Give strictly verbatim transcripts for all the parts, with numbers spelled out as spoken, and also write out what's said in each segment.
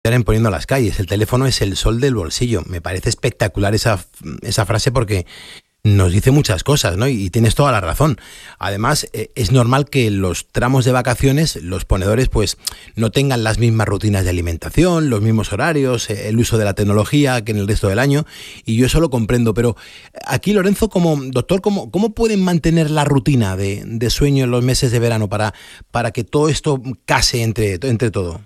en Poniendo las calles. El teléfono es el sol del bolsillo. Me parece espectacular esa, esa frase porque nos dice muchas cosas, ¿no? Y tienes toda la razón. Además, eh, es normal que en los tramos de vacaciones los ponedores pues no tengan las mismas rutinas de alimentación, los mismos horarios, eh, el uso de la tecnología que en el resto del año, y yo eso lo comprendo. Pero aquí, Lorenzo, como doctor, ¿cómo, cómo pueden mantener la rutina de, de sueño en los meses de verano para, para que todo esto case entre, entre todo?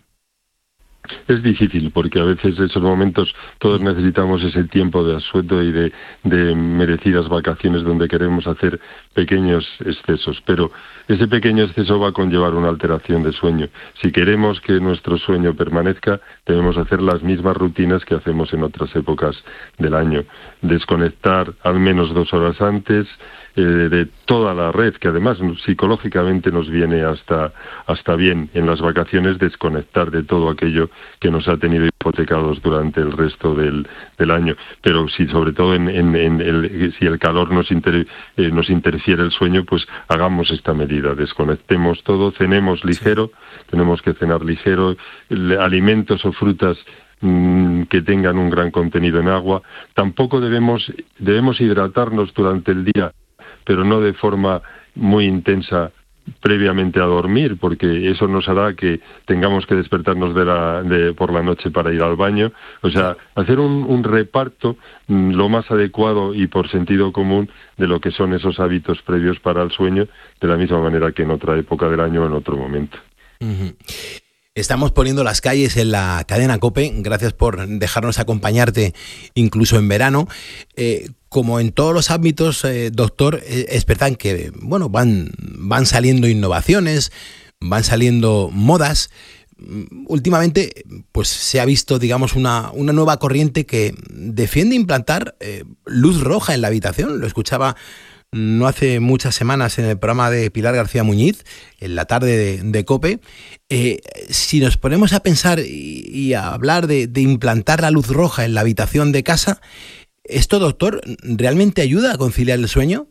Es difícil porque a veces en esos momentos todos necesitamos ese tiempo de asueto y de, de merecidas vacaciones donde queremos hacer pequeños excesos, pero ese pequeño exceso va a conllevar una alteración de sueño. Si queremos que nuestro sueño permanezca, debemos hacer las mismas rutinas que hacemos en otras épocas del año. Desconectar al menos dos horas antes, Eh, de toda la red, que además psicológicamente nos viene hasta, hasta bien en las vacaciones, desconectar de todo aquello que nos ha tenido hipotecados durante el resto del, del año. Pero si sobre todo en, en, en el, si el calor nos, inter, eh, nos interfiere el sueño, pues hagamos esta medida, desconectemos todo, cenemos ligero, tenemos que cenar ligero, alimentos o frutas que tengan un gran contenido en agua. Tampoco debemos, debemos hidratarnos durante el día, pero no de forma muy intensa previamente a dormir, porque eso nos hará que tengamos que despertarnos de la, de, por la noche para ir al baño. O sea, hacer un, un reparto mm, lo más adecuado y por sentido común de lo que son esos hábitos previos para el sueño, de la misma manera que en otra época del año o en otro momento. Uh-huh. Estamos poniendo las calles en la cadena COPE. Gracias por dejarnos acompañarte incluso en verano. Eh, como en todos los ámbitos, eh, doctor, eh, es verdad que bueno, van, van saliendo innovaciones, van saliendo modas. Últimamente pues se ha visto, digamos, una, una nueva corriente que defiende implantar eh, luz roja en la habitación. Lo escuchaba no hace muchas semanas en el programa de Pilar García Muñiz, en la tarde de, de COPE. Eh, si nos ponemos a pensar y, y a hablar de, de implantar la luz roja en la habitación de casa, ¿esto, doctor, realmente ayuda a conciliar el sueño?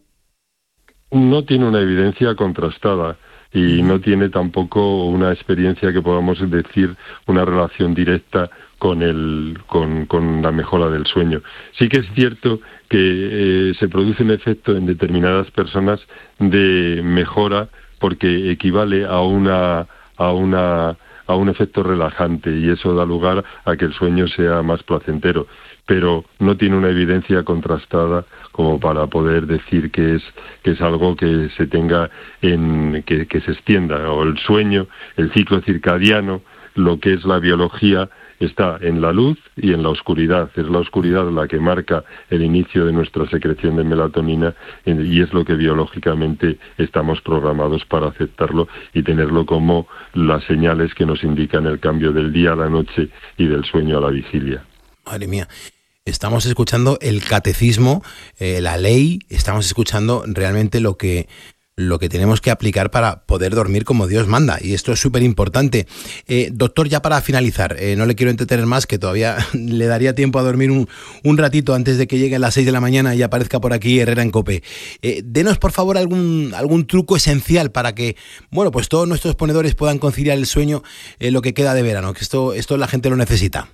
No tiene una evidencia contrastada y no tiene tampoco una experiencia que podamos decir una relación directa con el con, con la mejora del sueño. Sí que es cierto que eh, se produce un efecto en determinadas personas de mejora porque equivale a una a una a un efecto relajante y eso da lugar a que el sueño sea más placentero, pero no tiene una evidencia contrastada como para poder decir que es que es algo que se tenga en que, que se extienda. O el sueño, el ciclo circadiano, lo que es la biología, está en la luz y en la oscuridad. Es la oscuridad la que marca el inicio de nuestra secreción de melatonina y es lo que biológicamente estamos programados para aceptarlo y tenerlo como las señales que nos indican el cambio del día a la noche y del sueño a la vigilia. Madre mía. Estamos escuchando el catecismo, eh, la ley, estamos escuchando realmente lo que, lo que tenemos que aplicar para poder dormir como Dios manda, y esto es súper importante. Eh, doctor, ya para finalizar, eh, no le quiero entretener más, que todavía le daría tiempo a dormir un, un ratito antes de que lleguen las seis de la mañana y aparezca por aquí Herrera en COPE. Eh, denos, por favor, algún, algún truco esencial para que, bueno, pues todos nuestros ponedores puedan conciliar el sueño en lo que queda de verano, que esto, esto la gente lo necesita.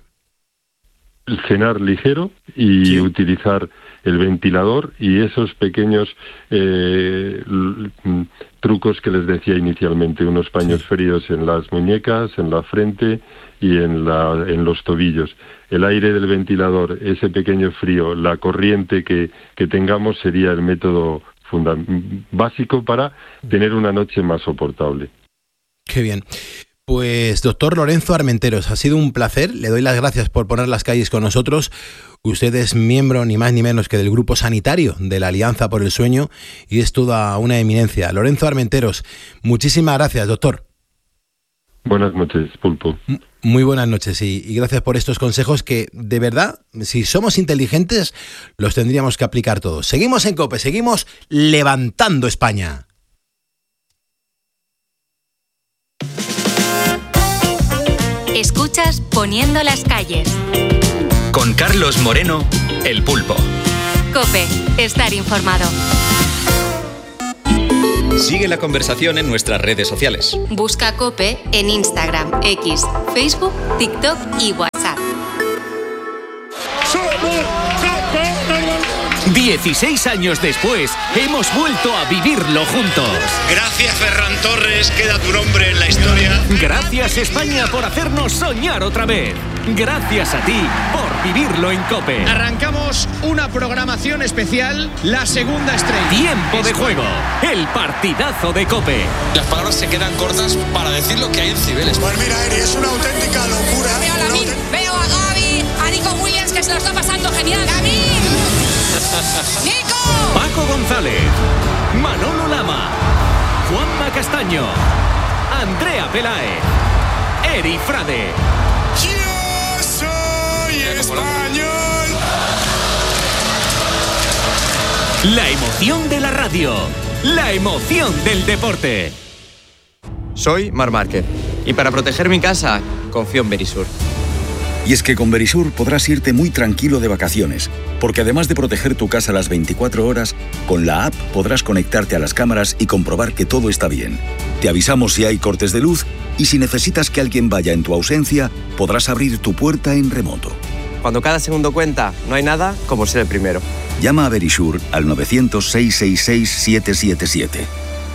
Cenar ligero y sí. Utilizar el ventilador y esos pequeños eh, l- trucos que les decía inicialmente, unos paños sí. fríos en las muñecas, en la frente y en, la, en los tobillos. El aire del ventilador, ese pequeño frío, la corriente que, que tengamos sería el método funda- básico para tener una noche más soportable. Qué bien. Pues doctor Lorenzo Armenteros, ha sido un placer, le doy las gracias por poner las calles con nosotros. Usted es miembro ni más ni menos que del grupo sanitario de la Alianza por el Sueño y es toda una eminencia. Lorenzo Armenteros, muchísimas gracias, doctor. Buenas noches, Pulpo. Muy buenas noches y, y gracias por estos consejos que, de verdad, si somos inteligentes, los tendríamos que aplicar todos. Seguimos en COPE, seguimos levantando España. Escuchas Poniendo las calles. Con Carlos Moreno, El Pulpo. COPE, estar informado. Sigue la conversación en nuestras redes sociales. Busca COPE en Instagram, X, Facebook, TikTok y WhatsApp. dieciséis años después, hemos vuelto a vivirlo juntos. Gracias, Ferran Torres, queda tu nombre en la historia. Gracias, España, por hacernos soñar otra vez. Gracias a ti por vivirlo en COPE. Arrancamos una programación especial, la segunda estrella. Tiempo de juego, el partidazo de COPE. Las palabras se quedan cortas para decir lo que hay en Cibeles. Pues mira, Eri, es una auténtica locura. Veo a Lamin, autént... veo a Gaby, a Nico Williams, que se lo está pasando genial. ¡Lamin! ¡Nico! Paco González, Manolo Lama, Juanma Castaño, Andrea Peláez, Eri Frade. ¡Yo soy español! La emoción de la radio, la emoción del deporte. Soy Mar Márquez y para proteger mi casa confío en Verisur. Y es que con Verisur podrás irte muy tranquilo de vacaciones, porque además de proteger tu casa las veinticuatro horas, con la app podrás conectarte a las cámaras y comprobar que todo está bien. Te avisamos si hay cortes de luz y si necesitas que alguien vaya en tu ausencia, podrás abrir tu puerta en remoto. Cuando cada segundo cuenta, no hay nada como ser el primero. Llama a Verisur al novecientos, seiscientos sesenta y seis, siete siete siete.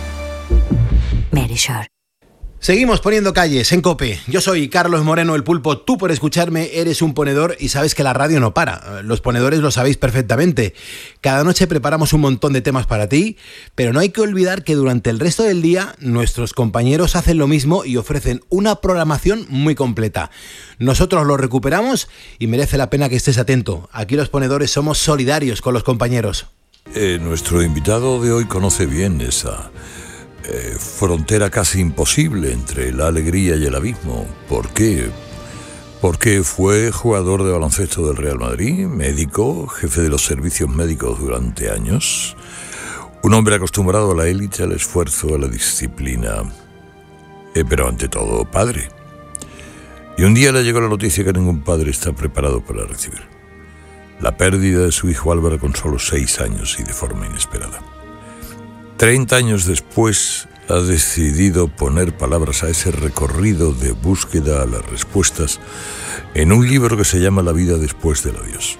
Verisur. Seguimos poniendo calles en COPE. Yo soy Carlos Moreno, el Pulpo. Tú, por escucharme, eres un ponedor y sabes que la radio no para. Los ponedores lo sabéis perfectamente. Cada noche preparamos un montón de temas para ti, pero no hay que olvidar que durante el resto del día nuestros compañeros hacen lo mismo y ofrecen una programación muy completa. Nosotros lo recuperamos y merece la pena que estés atento. Aquí los ponedores somos solidarios con los compañeros. Eh, nuestro invitado de hoy conoce bien esa... Eh, frontera casi imposible entre la alegría y el abismo. ¿Por qué? Porque fue jugador de baloncesto del Real Madrid, médico, jefe de los servicios médicos durante años, un hombre acostumbrado a la élite, al esfuerzo, a la disciplina, eh, pero ante todo padre. Y un día le llegó la noticia que ningún padre está preparado para recibir: la pérdida de su hijo Álvaro con solo seis años y de forma inesperada. Treinta años después ha decidido poner palabras a ese recorrido de búsqueda a las respuestas en un libro que se llama La vida después del adiós.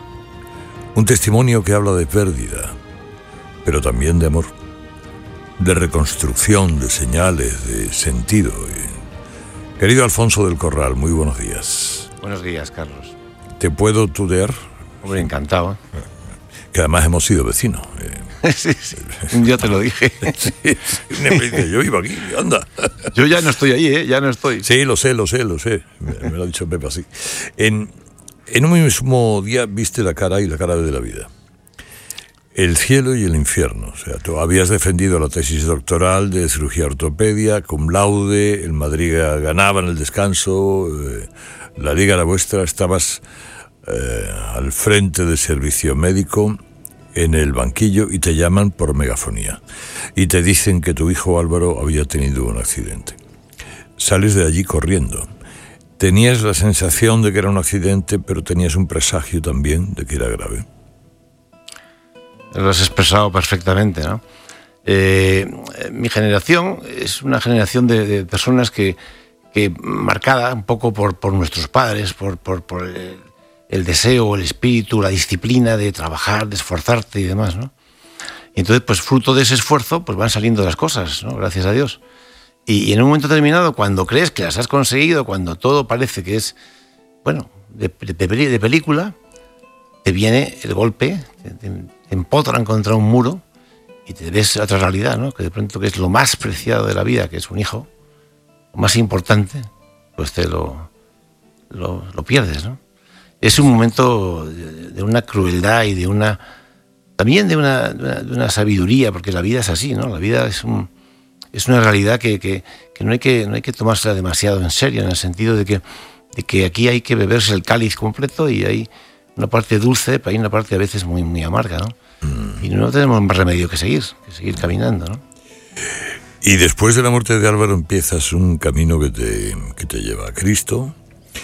Un testimonio que habla de pérdida, pero también de amor, de reconstrucción, de señales, de sentido. Querido Alfonso del Corral, muy buenos días. Buenos días, Carlos. ¿Te puedo tutear? Hombre, encantado. Que además hemos sido vecinos. Eh. Sí, sí, yo te lo dije. Sí, me dice, yo vivo aquí, anda. Yo ya no estoy ahí, ¿eh? Ya no estoy. Sí, lo sé, lo sé, lo sé. Me, me lo ha dicho Pepe así. En, en un mismo día viste la cara y la cara de la vida. El cielo y el infierno. O sea, tú habías defendido la tesis doctoral de cirugía ortopedia, cum laude, el Madrid ganaba en el descanso, eh, la liga era vuestra, estabas eh, al frente del servicio médico, en el banquillo, y te llaman por megafonía y te dicen que tu hijo Álvaro había tenido un accidente. Sales de allí corriendo. Tenías la sensación de que era un accidente, pero tenías un presagio también de que era grave. Lo has expresado perfectamente, ¿no? Eh, mi generación es una generación de, de personas que, que marcada un poco por, por nuestros padres, por, por, por el, el deseo, el espíritu, la disciplina de trabajar, de esforzarte y demás, ¿no? Y entonces, pues fruto de ese esfuerzo, pues van saliendo las cosas, ¿no? Gracias a Dios. Y, y en un momento determinado, cuando crees que las has conseguido, cuando todo parece que es, bueno, de, de, de película, te viene el golpe, te, te, te empotran contra un muro y te ves a otra realidad, ¿no? Que de pronto, que es lo más preciado de la vida, que es un hijo, lo más importante, pues te lo, lo, lo pierdes, ¿no? Es un momento de, de una crueldad y de una... también de una, de una, de una sabiduría, porque la vida es así, ¿no? La vida es un, es una realidad que, que, que, no hay que no hay que tomársela demasiado en serio, en el sentido de que, de que aquí hay que beberse el cáliz completo y hay una parte dulce, pero hay una parte a veces muy, muy amarga, ¿no? Mm. Y no tenemos más remedio que seguir, que seguir caminando, ¿no? Y después de la muerte de Álvaro empiezas un camino que te, que te lleva a Cristo,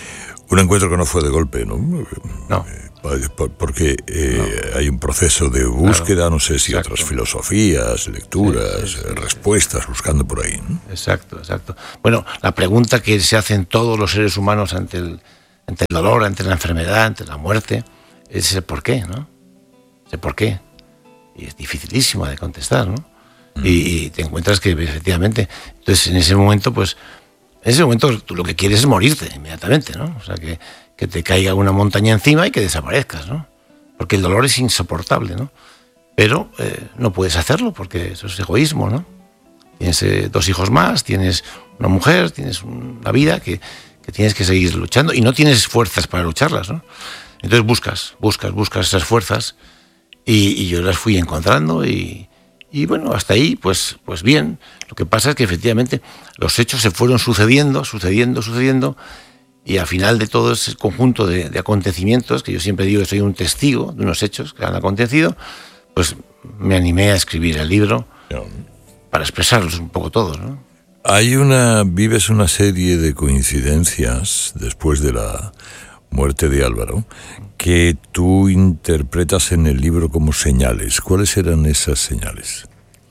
Un encuentro que no fue de golpe, ¿no? No. Porque eh, no. hay un proceso de búsqueda, claro. no sé si exacto. otras filosofías, lecturas, sí, sí, sí, respuestas, sí. buscando por ahí, ¿no? Exacto, exacto. Bueno, la pregunta que se hacen todos los seres humanos ante el, ante el dolor, ante la enfermedad, ante la muerte, es el por qué, ¿no? El por qué. Y es dificilísima de contestar, ¿no? Mm. Y, y te encuentras que efectivamente, entonces en ese momento, pues, en ese momento tú lo que quieres es morirte inmediatamente, ¿no? O sea, que, que te caiga una montaña encima y que desaparezcas, ¿no? Porque el dolor es insoportable, ¿no? Pero eh, no puedes hacerlo porque eso es egoísmo, ¿no? Tienes eh, dos hijos más, tienes una mujer, tienes una vida que, que tienes que seguir luchando y no tienes fuerzas para lucharlas, ¿no? Entonces buscas, buscas, buscas esas fuerzas y, y yo las fui encontrando y... Y bueno, hasta ahí, pues, pues bien. Lo que pasa es que efectivamente los hechos se fueron sucediendo, sucediendo, sucediendo, y al final de todo ese conjunto de, de acontecimientos, que yo siempre digo que soy un testigo de unos hechos que han acontecido, pues me animé a escribir el libro para expresarlos un poco todos, ¿no? Hay una, vives una serie de coincidencias después de la muerte de Álvaro, que tú interpretas en el libro como señales. ¿Cuáles eran esas señales?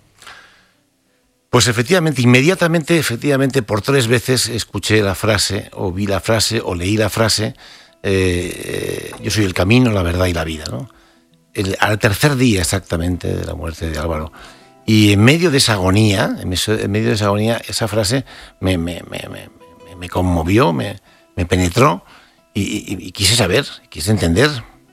Pues efectivamente, inmediatamente, efectivamente, por tres veces escuché la frase, o vi la frase, o leí la frase, eh, yo soy el camino, la verdad y la vida, ¿no? El, al tercer día exactamente de la muerte de Álvaro. Y en medio de esa agonía, en medio de esa agonía, esa frase me, me, me, me, me conmovió, me, me penetró, Y, y, y quise saber, quise entender.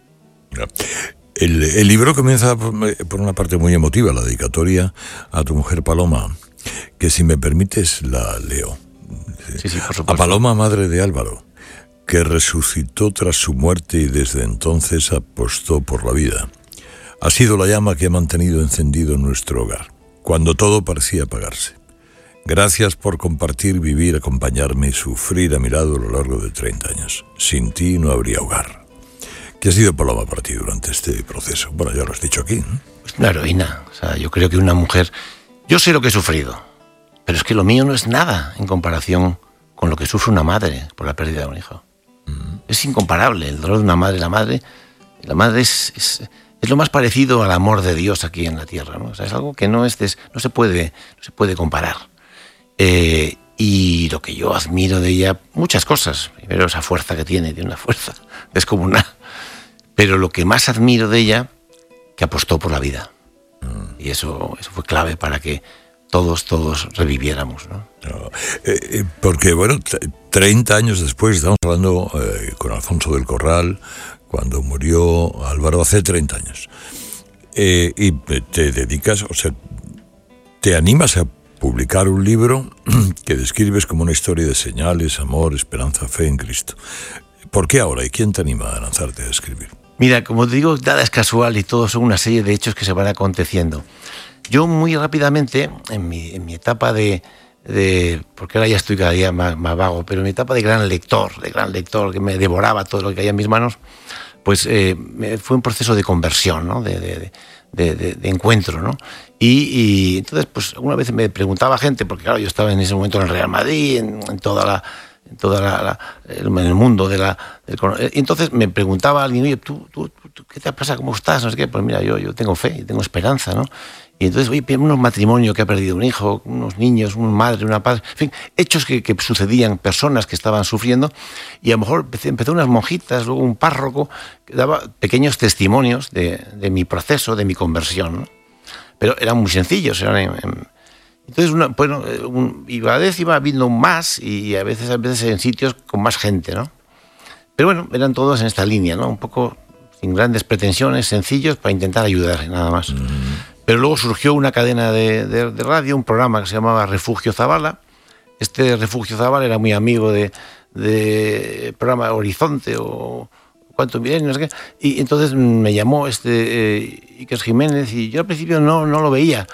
El, el libro comienza por, por una parte muy emotiva, la dedicatoria a tu mujer Paloma, que si me permites la leo. Sí, sí, por supuesto. A Paloma, madre de Álvaro, que resucitó tras su muerte y desde entonces apostó por la vida. Ha sido la llama que ha mantenido encendido nuestro hogar, cuando todo parecía apagarse. Gracias por compartir, vivir, acompañarme y sufrir a mi lado a lo largo de treinta años. Sin ti no habría hogar. ¿Qué ha sido Paloma para ti durante este proceso? Bueno, ya lo has dicho aquí, ¿no? Pues una heroína. O sea, yo creo que una mujer... Yo sé lo que he sufrido, pero es que lo mío no es nada en comparación con lo que sufre una madre por la pérdida de un hijo. Mm. Es incomparable el dolor de una madre. La madre, la madre es, es, es lo más parecido al amor de Dios aquí en la tierra, ¿no? O sea, es algo que no, es des, no, se, puede, no se puede comparar. Eh, y lo que yo admiro de ella, muchas cosas. Primero, esa fuerza que tiene, tiene una fuerza descomunal. Pero lo que más admiro de ella, que apostó por la vida. Y eso, eso fue clave para que todos, todos reviviéramos, ¿no? No, eh, porque, bueno, treinta años después, estamos hablando eh, con Alfonso del Corral, cuando murió Álvaro hace treinta años. Eh, y te dedicas, o sea, te animas a publicar un libro que describes como una historia de señales, amor, esperanza, fe en Cristo. ¿Por qué ahora? ¿Y quién te anima a lanzarte a escribir? Mira, como te digo, nada es casual y todo son una serie de hechos que se van aconteciendo. Yo muy rápidamente, en mi, en mi etapa de, de... porque ahora ya estoy cada día más, más vago, pero en mi etapa de gran lector, de gran lector, que me devoraba todo lo que caía en mis manos, pues eh, fue un proceso de conversión, ¿no? De... de, de De, de, de encuentro, ¿no? Y, y entonces, pues, alguna vez me preguntaba gente, porque claro, yo estaba en ese momento en el Real Madrid, en, en toda la, en toda la, la en el mundo de la, del, y entonces me preguntaba alguien, oye, ¿tú, tú, tú, ¿qué te pasa? ¿Cómo estás? No sé qué. Pues mira, yo, yo tengo fe, tengo esperanza, ¿no? Y entonces, oye, unos matrimonios que ha perdido un hijo, unos niños, una madre, una padre, en fin, hechos que, que sucedían, personas que estaban sufriendo, y a lo mejor empezó unas monjitas, luego un párroco, que daba pequeños testimonios de, de mi proceso, de mi conversión, ¿no? Pero eran muy sencillos, eran... En, en, entonces, una, bueno, un, y cada vez iba viendo más, y a veces, a veces en sitios con más gente, ¿no? Pero bueno, eran todos en esta línea, ¿no? Un poco sin grandes pretensiones, sencillos, para intentar ayudar, nada más. Mm. Pero luego surgió una cadena de, de, de radio, un programa que se llamaba Refugio Zabala. Este Refugio Zabala era muy amigo de, de programa Horizonte o Cuánto Milenio, no sé qué. Y entonces me llamó este eh, Iker Jiménez y yo al principio no, no lo veía.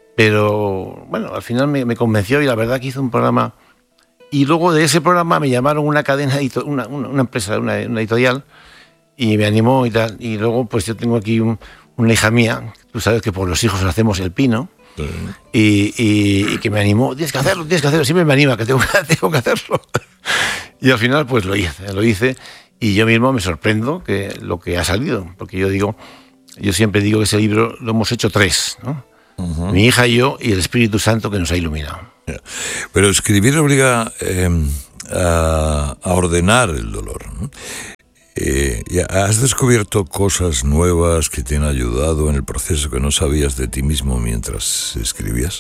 Pero bueno, al final me, me convenció y la verdad que hizo un programa. Y luego de ese programa me llamaron una cadena, una, una, una empresa, una, una editorial, y me animó y tal. Y luego pues yo tengo aquí un... una hija mía, tú sabes que por los hijos hacemos el pino, sí. y, y, y que me animó, tienes que hacerlo, tienes que hacerlo, siempre me anima, que tengo, tengo que hacerlo. Y al final pues lo hice, lo hice y yo mismo me sorprendo que lo que ha salido, porque yo digo, yo siempre digo que ese libro lo hemos hecho tres, ¿no? Uh-huh. Mi hija y yo y el Espíritu Santo que nos ha iluminado. Pero escribir obliga eh, a, a ordenar el dolor, ¿no? Eh, ¿Has descubierto cosas nuevas que te han ayudado en el proceso que no sabías de ti mismo mientras escribías?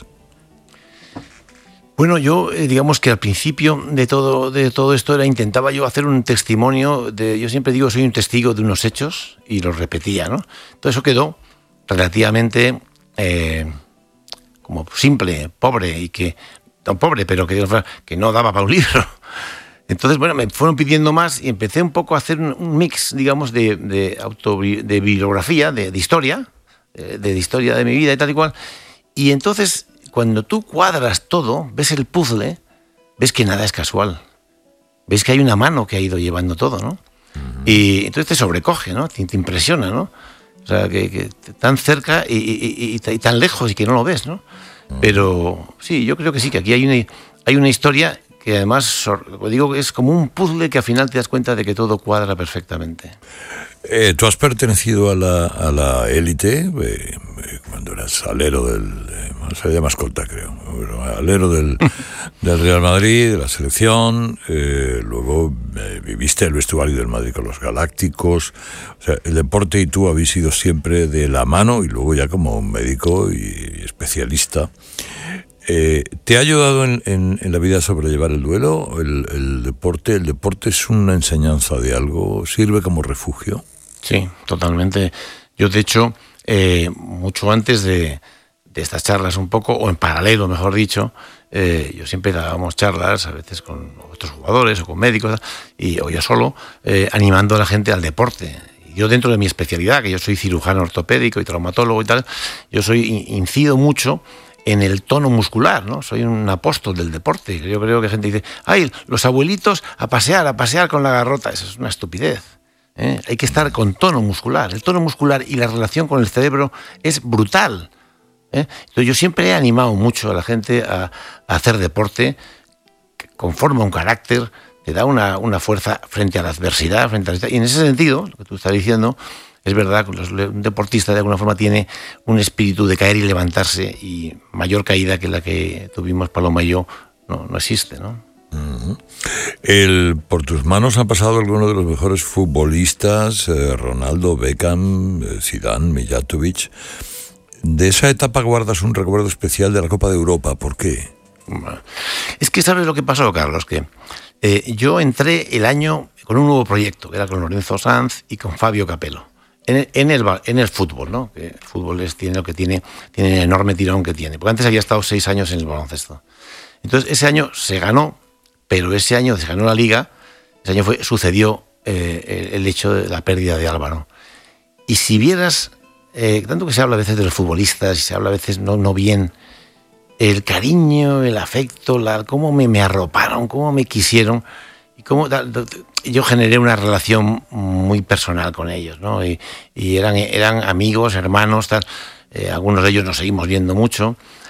Bueno, yo eh, digamos que al principio de todo de todo esto era intentaba yo hacer un testimonio de, yo siempre digo soy un testigo de unos hechos y los repetía, ¿no? Todo eso quedó relativamente eh, como simple, pobre y que no pobre, pero que, que no daba para un libro. Entonces, bueno, me fueron pidiendo más y empecé un poco a hacer un, un mix, digamos, de, de, autobi- de bibliografía, de, de historia, de, de historia de mi vida y tal y cual. Y entonces, cuando tú cuadras todo, ves el puzzle, ves que nada es casual. Ves que hay una mano que ha ido llevando todo, ¿no? Uh-huh. Y entonces te sobrecoge, ¿no? Te, te impresiona, ¿no? O sea, que, que tan cerca y, y, y, y tan lejos y que no lo ves, ¿no? Uh-huh. Pero sí, yo creo que sí, que aquí hay una, hay una historia que además, digo, es como un puzzle que al final te das cuenta de que todo cuadra perfectamente. Eh, ¿Tú has pertenecido a la, a la élite eh, cuando eras alero del... Eh, se llama escolta, creo. Pero alero del, del Real Madrid, de la selección. Eh, luego eh, viviste el vestuario del Madrid con los Galácticos. O sea, el deporte y tú habéis ido siempre de la mano y luego ya como médico y especialista. Eh, ¿Te ha ayudado en, en, en la vida a sobrellevar el duelo? El, el deporte, ¿El deporte es una enseñanza de algo? ¿Sirve como refugio? Sí, totalmente. Yo, de hecho, eh, mucho antes de, de estas charlas un poco, o en paralelo, mejor dicho, eh, yo siempre dábamos charlas, a veces con otros jugadores o con médicos, y, o yo solo, eh, animando a la gente al deporte. Yo, dentro de mi especialidad, que yo soy cirujano ortopédico y traumatólogo y tal, yo soy incido mucho en el tono muscular, ¿no? Soy un apóstol del deporte. Yo creo que gente dice, ay, los abuelitos a pasear, a pasear con la garrota. Eso es una estupidez, ¿eh? Hay que estar con tono muscular. El tono muscular y la relación con el cerebro es brutal, ¿eh? Entonces yo siempre he animado mucho a la gente a, a hacer deporte, que conforma un carácter, te da una, una fuerza frente a la adversidad, frente a la... Y en ese sentido, lo que tú estás diciendo, es verdad que un deportista de alguna forma tiene un espíritu de caer y levantarse, y mayor caída que la que tuvimos Paloma y yo no, no existe, ¿no? Uh-huh. El, por tus manos han pasado algunos de los mejores futbolistas, eh, Ronaldo, Beckham, eh, Zidane, Mijatovic. De esa etapa guardas un recuerdo especial de la Copa de Europa. ¿Por qué? Es que ¿sabes lo que pasó, Carlos? Que eh, yo entré el año con un nuevo proyecto, que era con Lorenzo Sanz y con Fabio Capello. En el, en, el, en el fútbol, ¿no? Que el fútbol es, tiene lo que tiene, tiene el enorme tirón que tiene. Porque antes había estado seis años en el baloncesto. Entonces, ese año se ganó, pero ese año se ganó la Liga, ese año fue, sucedió eh, el, el hecho de la pérdida de Álvaro. Y si vieras, eh, tanto que se habla a veces de los futbolistas, y se habla a veces no, no bien, el cariño, el afecto, la, cómo me, me arroparon, cómo me quisieron, y cómo... Da, da, yo generé una relación muy personal con ellos, ¿no? Y, y eran, eran amigos, hermanos, tal. Eh, algunos de ellos nos seguimos viendo mucho.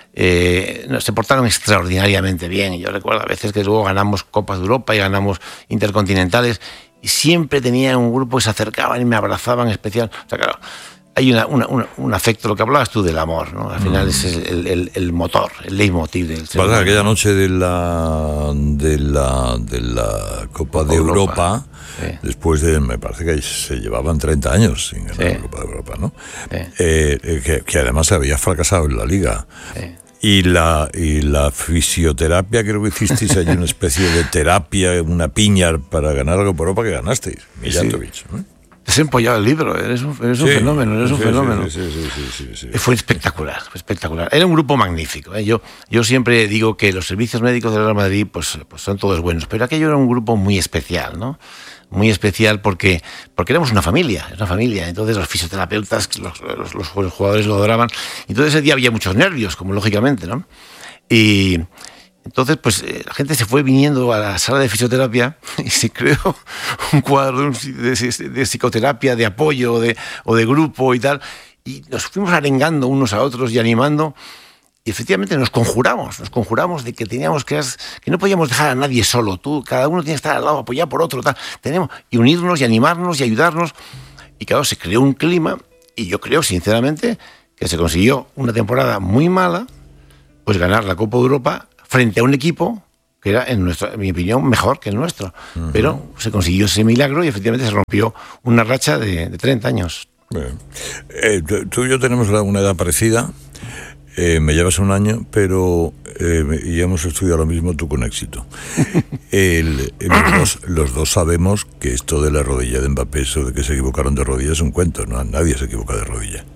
Eh, se portaron extraordinariamente bien. Yo recuerdo a veces que luego ganamos Copas de Europa y ganamos Intercontinentales, y siempre tenía un grupo que se acercaban y me abrazaban especial. O sea, claro, hay una, una, una, un afecto, lo que hablabas tú del amor, ¿no? Al final mm. ese es el, el, el motor, el leitmotiv del ser humano. Aquella noche de la de la de la Copa de Europa, Europa sí. Después de, me parece que se llevaban treinta años sin ganar sí. la Copa de Europa, ¿no? Sí. Eh, que, que además había fracasado en la Liga. Sí. Y la y la fisioterapia, creo que hicisteis allí una especie de terapia, una piña para ganar algo por Europa que ganasteis, Mijatovic, sí. ¿no? Te has empollado el libro, eres un, eres un sí, fenómeno, eres un sí, fenómeno. Sí, sí, sí, sí, sí, sí. Fue espectacular, fue espectacular. Era un grupo magnífico, ¿eh? Yo, yo siempre digo que los servicios médicos del Real Madrid pues, pues son todos buenos, pero aquello era un grupo muy especial, ¿no? Muy especial porque, porque éramos una familia, una familia. Entonces los fisioterapeutas, los, los, los jugadores lo adoraban. Entonces ese día había muchos nervios, como lógicamente, ¿no? Y... Entonces, pues la gente se fue viniendo a la sala de fisioterapia y se creó un cuadro de, de, de psicoterapia, de apoyo de, o de grupo y tal. Y nos fuimos arengando unos a otros y animando. Y efectivamente nos conjuramos, nos conjuramos de que teníamos que, que no podíamos dejar a nadie solo. Tú, cada uno tiene que estar al lado, apoyado por otro, tal. Tenemos, y unirnos y animarnos y ayudarnos. Y claro, se creó un clima, y yo creo, sinceramente, que se consiguió una temporada muy mala, pues ganar la Copa de Europa frente a un equipo que era, en, nuestra, en mi opinión, mejor que el nuestro. Uh-huh. Pero se consiguió ese milagro y efectivamente se rompió una racha de, de treinta años. Bien. Eh, tú y yo tenemos una edad parecida. Eh, me llevas un año, pero eh, y hemos estudiado lo mismo, tú con éxito. El, el, los, dos, los dos sabemos que esto de la rodilla de Mbappé, eso de que se equivocaron de rodilla, es un cuento, ¿no? Nadie se equivoca de rodilla.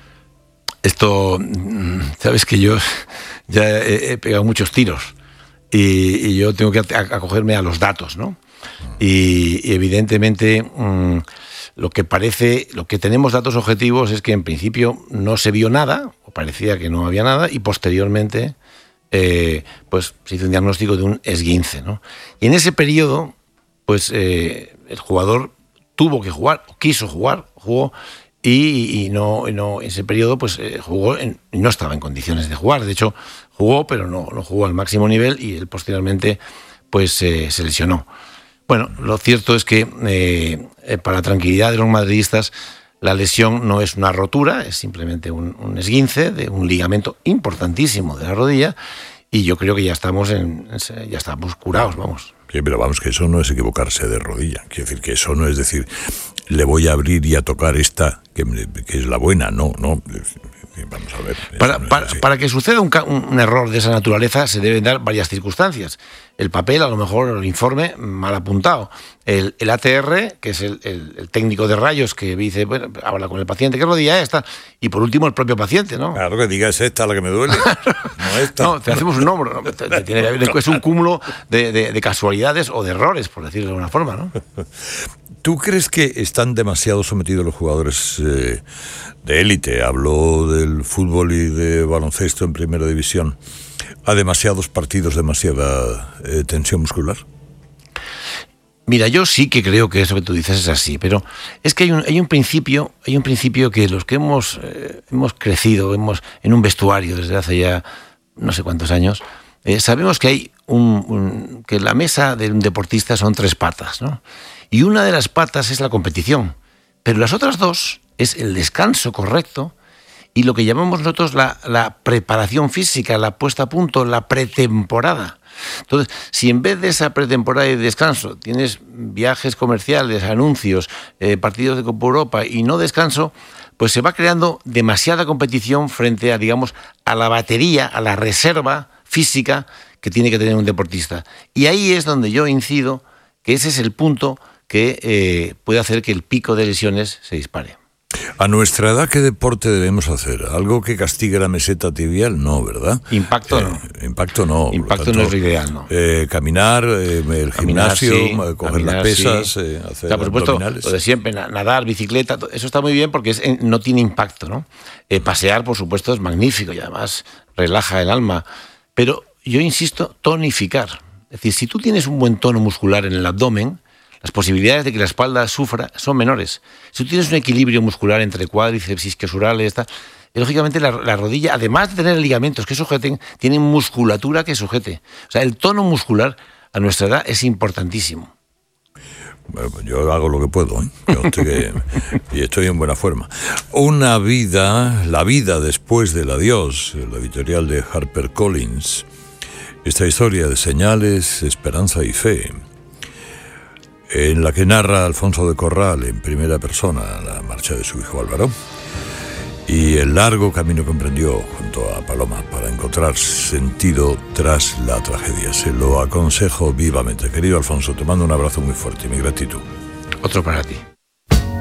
Esto, sabes que yo ya he, he pegado muchos tiros y, y yo tengo que acogerme a los datos, ¿no? Y, y evidentemente mmm, lo que parece, lo que tenemos datos objetivos es que en principio no se vio nada, o parecía que no había nada, y posteriormente eh, pues se hizo un diagnóstico de un esguince, ¿no? Y en ese periodo, pues eh, el jugador tuvo que jugar, o quiso jugar, jugó, y, y no, no en ese periodo pues eh, jugó, en, no estaba en condiciones de jugar. De hecho, jugó, pero no, no jugó al máximo nivel, y él posteriormente pues eh, se lesionó. Bueno, lo cierto es que eh, eh, para la tranquilidad de los madridistas, la lesión no es una rotura, es simplemente un, un esguince de un ligamento importantísimo de la rodilla, y yo creo que ya estamos en, ya estamos curados, vamos. Sí, pero vamos, que eso no es equivocarse de rodilla. Quiero decir que eso no es decir, le voy a abrir y a tocar esta, que, que es la buena, no, no. Vamos a ver. Para, no para, para que suceda un, un error de esa naturaleza se deben dar varias circunstancias. El papel, a lo mejor, el informe mal apuntado. El, el A T R, que es el, el, el técnico de rayos que dice, bueno, habla con el paciente, ¿qué rodilla es esta? Y por último, el propio paciente, ¿no? Claro, que diga, es esta la que me duele, no esta. No, te hacemos un hombro. ¿No? Te, te tiene que haber, es un cúmulo de, de, de casualidades o de errores, por decirlo de alguna forma, ¿no? ¿Tú crees que están demasiado sometidos los jugadores eh, de élite? Hablo del fútbol y de baloncesto en primera división, a demasiados partidos, demasiada eh, tensión muscular. Mira, yo sí que creo que eso que tú dices es así, pero es que hay un, hay un principio, hay un principio que los que hemos, eh, hemos crecido, hemos en un vestuario desde hace ya no sé cuántos años, eh, sabemos que hay un, un que la mesa de un deportista son tres patas, ¿no? Y una de las patas es la competición, pero las otras dos es el descanso correcto y lo que llamamos nosotros la, la preparación física, la puesta a punto, la pretemporada. Entonces, si en vez de esa pretemporada y descanso tienes viajes comerciales, anuncios, eh, partidos de Copa Europa y no descanso, pues se va creando demasiada competición frente a, digamos, a la batería, a la reserva física que tiene que tener un deportista. Y ahí es donde yo incido que ese es el punto que eh, puede hacer que el pico de lesiones se dispare. A nuestra edad, ¿qué deporte debemos hacer? ¿Algo que castigue la meseta tibial? No, ¿verdad? Impacto eh, no. Impacto no. Impacto tanto, no es lo ideal, ¿no? Eh, caminar, eh, el caminar, gimnasio, sí, coger caminar, las pesas, sí. eh, hacer o sea, por supuesto, abdominales. Lo de siempre, nadar, bicicleta, eso está muy bien porque es, no tiene impacto, ¿no? Eh, pasear, por supuesto, es magnífico y además relaja el alma. Pero yo insisto, tonificar. Es decir, si tú tienes un buen tono muscular en el abdomen, las posibilidades de que la espalda sufra son menores. Si tú tienes un equilibrio muscular entre cuádriceps, isquiosurales, tal, lógicamente la, la rodilla, además de tener ligamentos que sujeten, tiene musculatura que sujete. O sea, el tono muscular a nuestra edad es importantísimo. Bueno, yo hago lo que puedo, ¿eh? que, y estoy en buena forma. Una vida, la vida después del adiós, la editorial de HarperCollins. Esta historia de señales, esperanza y fe, en la que narra Alfonso de Corral en primera persona la marcha de su hijo Álvaro y el largo camino que emprendió junto a Paloma para encontrar sentido tras la tragedia. Se lo aconsejo vivamente. Querido Alfonso, te mando un abrazo muy fuerte y mi gratitud. Otro para ti.